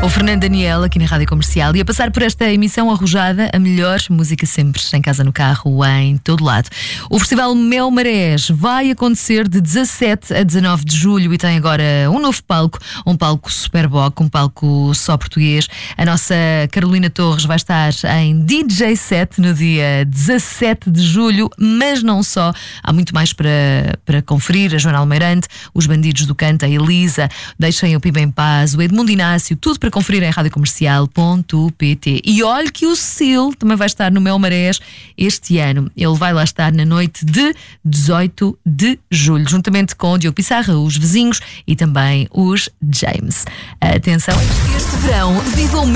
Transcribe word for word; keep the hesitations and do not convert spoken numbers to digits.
O Fernando Daniel aqui na Rádio Comercial e a passar por esta emissão arrojada, a melhor música sempre, em casa, no carro, em todo lado. O Festival Mel Marés vai acontecer de dezassete a dezanove de julho e tem agora um novo palco, um palco Superboc, um palco só português. A nossa Carolina Torres vai estar em D J set no dia dezassete de julho, mas não só. Há muito mais para, para conferir. A Joana Almeirante, os Bandidos do Canto, a Elisa, Deixem o Piba em Paz, o Edmundo Inácio, tudo para conferir em rádio comercial ponto pt. E olhe que o Sil também vai estar no Mel Marés este ano. Ele vai lá estar na noite de dezoito de julho, juntamente com o Diogo Pissarra, os Vizinhos e também os James. Atenção, este verão viva o